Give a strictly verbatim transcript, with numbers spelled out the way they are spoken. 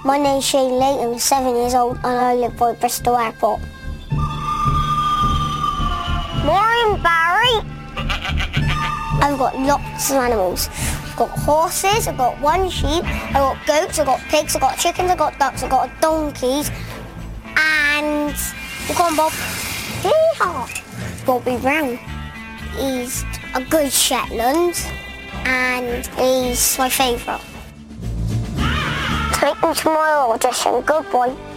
My name's Shane Layton, I'm seven years old and I live by Bristol Airport. Morning, Barry. I've got lots of animals. I've got horses, I've got one sheep, I've got goats, I've got pigs, I've got chickens, I've got ducks, I've got donkeys, and... Come on, Bob. Yeehaw. Bobby Brown. He's a good Shetland, and he's my favourite. Take me to my audition, good boy.